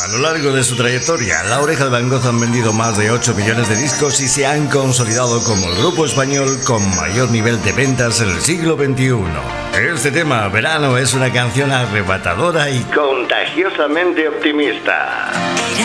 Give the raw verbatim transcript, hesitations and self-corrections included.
A lo largo de su trayectoria, La Oreja de Van Gogh han vendido más de ocho millones de discos y se han consolidado como el grupo español con mayor nivel de ventas en el siglo veintiuno. Este tema, Verano, es una canción arrebatadora y contagiosamente optimista. Verano.